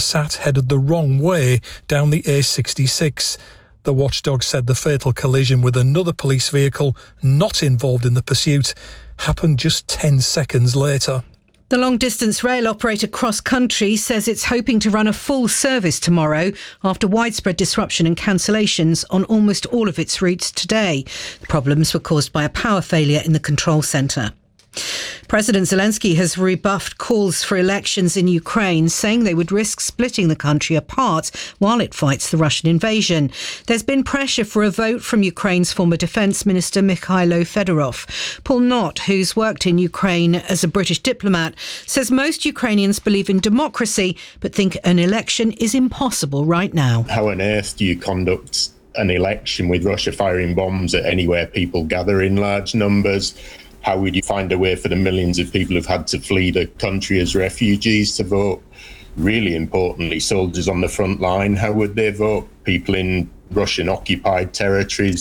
Passat headed the wrong way down the A66. The watchdog said the fatal collision with another police vehicle not involved in the pursuit happened just 10 seconds later. The long-distance rail operator Cross Country says it's hoping to run a full service tomorrow after widespread disruption and cancellations on almost all of its routes today. The problems were caused by a power failure in the control centre. President Zelensky has rebuffed calls for elections in Ukraine, saying they would risk splitting the country apart while it fights the Russian invasion. There's been pressure for a vote from Ukraine's former Defence Minister Mikhailo Fedorov. Paul Knott, who's worked in Ukraine as a British diplomat, says most Ukrainians believe in democracy but think an election is impossible right now. How on earth do you conduct an election with Russia firing bombs at anywhere people gather in large numbers? How would you find a way for the millions of people who've had to flee the country as refugees to vote? Really importantly, soldiers on the front line, how would they vote? People in Russian-occupied territories.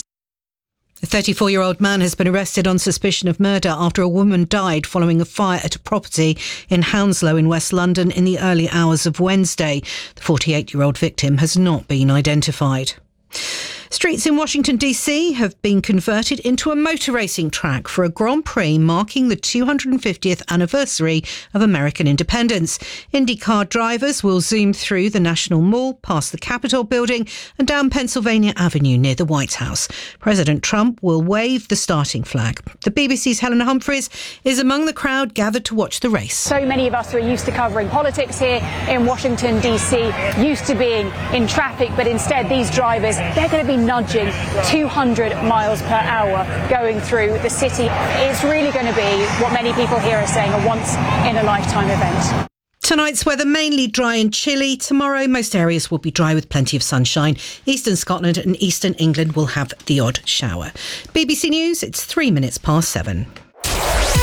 A 34-year-old man has been arrested on suspicion of murder after a woman died following a fire at a property in Hounslow in West London in the early hours of Wednesday. The 48-year-old victim has not been identified. Streets in Washington, D.C. have been converted into a motor racing track for a Grand Prix marking the 250th anniversary of American independence. IndyCar drivers will zoom through the National Mall, past the Capitol building and down Pennsylvania Avenue near the White House. President Trump will wave the starting flag. The BBC's Helena Humphreys is among the crowd gathered to watch the race. So many of us who are used to covering politics here in Washington, D.C., used to being in traffic, but instead these drivers, they're going to be nudging 200 miles per hour going through the city. It's really going to be what many people here are saying a once-in-a-lifetime event. Tonight's weather mainly dry and chilly. Tomorrow, most areas will be dry with plenty of sunshine. Eastern Scotland and eastern England will have the odd shower. BBC News, it's 7:03.